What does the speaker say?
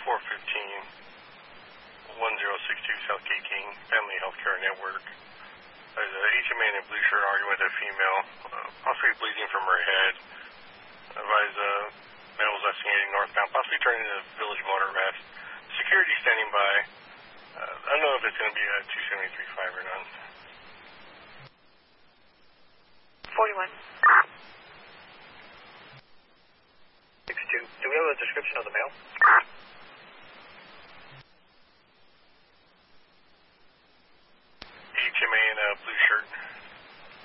415-1062 Southgate King, Family Healthcare Network. There's a HMA in a blue shirt arguing with a female, possibly bleeding from her head. Advise males estimating northbound, possibly turning to Village Motor Rest. Security standing by. I don't know if it's going to be a 273.5 or not. 41. 62. Do we have a description of the male?